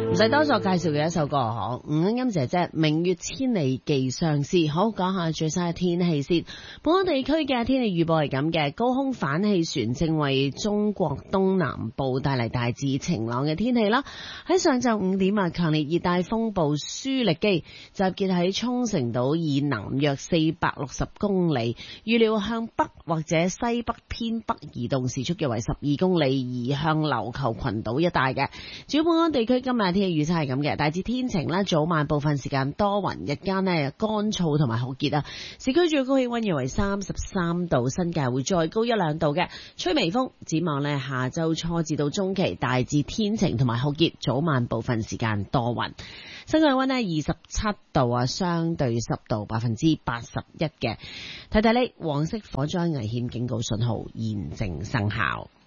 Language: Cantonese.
唔使多作介紹嘅一首歌嗬，吳欣欣姐姐明月千里寄相思。好，講下最新嘅天氣先。本港地區嘅天氣預報係咁嘅，高空反氣旋正為中國東南部帶嚟大致晴朗嘅天氣啦。喺上晝5點啊，強烈熱帶風暴舒力基集結喺沖繩島以南約460公里，預料向北或者西北偏北移動，時速約為12公里，移向琉球群島一帶嘅。主要本港地區今日天氣預測係咁嘅，大致天晴啦，早晚部分時間多雲，日間呢乾燥同埋酷熱啊。市區最高氣溫約為33度，新界會再高1-2度嘅，吹微風。展望呢下周初至到中期大致天晴同埋酷熱，早晚部分時間多雲。新界溫呢27度啊，相對濕度81%嘅。睇睇呢黃色火災危險警告信號現正生效。